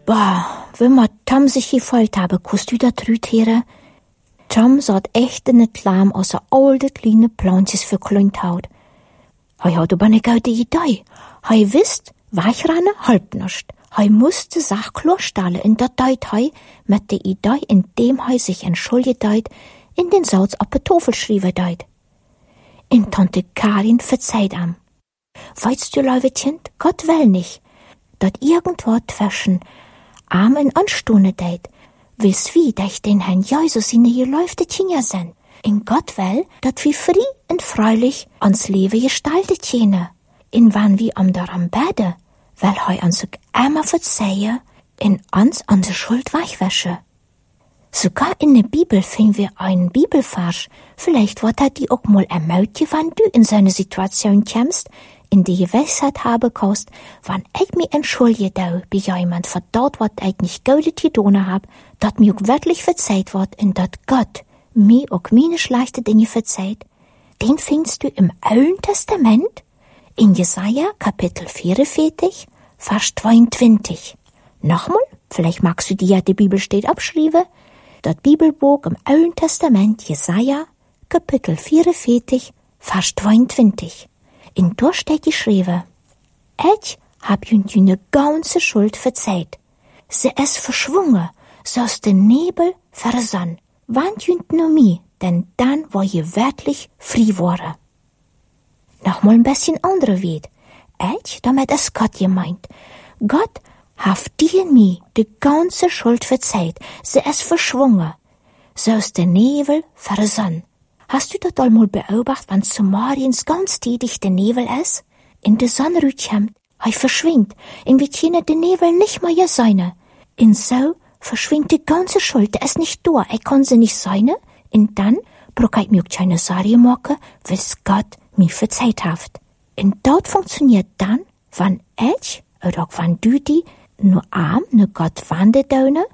wenn ma Tom sich gefällt habe, kannst du da drüt hören? Tom saht echt in het Lamm aus a alte kleine Plantjes verklünt haut. Hei hat aber ne gute Idee. Hei wisst, wegrennen halb nischt. Hei musste Sach klarstellen, in dat deit hei mit der Idee, indem hei sich entschuldigt deit, in den Satz auf der Tafel schrieben deit. In Tante Karin verzeiht am. Weißt du, liebe Kind, Gott will nicht, dat irgendwo zwischen Arm in Anstunde deit, willst wie, dass den Herrn Jesus in die geläufte Kinder sind. In Gott will, dat wir frei und freilich ans Leben gestaltet jene. In wann wir daran beten, weil hei uns auch immer verzeihen, in uns unsere Schuld weichwäsche. Sogar in der Bibel finden wir einen Bibelvers. Vielleicht wird er die auch mal ermutigt, wenn du in so eine Situation kommst, in die Gewissheit haben kannst, wenn ich mich entschuldige bei jemand für dort, was ich nicht gut getan habe, dat mir auch wirklich verzeiht wird und dat Gott mir auch meine schlechten Dinge verzeiht. Den findest du im Alten Testament, in Jesaja Kapitel 44, Vers 22. Nochmal, vielleicht magst du dir ja die Bibel steht abschreiben, das Bibelbuch im Alten Testament, Jesaja, Kapitel 44, Vers 22. In dort steht geschrieben, ich hab ihnen die ganze Schuld verzeiht. Sie ist verschwungen, so aus dem Nebel versann. Wann jünt nur mir, denn dann war ihr wirklich frei worden. Nochmal ein bisschen andere Welt. Ich, damit ist Gott gemeint. Gott hat dir und mir die ganze Schuld verzeiht. Sie ist verschwungen, so aus dem Nebel versann. Hast du das einmal beobachtet, wenn zu Mariens ganz tätig der Nebel ist? In der Sonne kommt, verschwindet, in wie keine der Nebel nicht mehr sein. Und so verschwindet die ganze Schuld, der ist nicht da, kann sie nicht sein. Und dann brauche ich mir auch keine Sorge machen, weil Gott mir verzeiht hat. Und das funktioniert dann, wenn ich, oder auch wenn du die, nur arm, nur Gott wandert,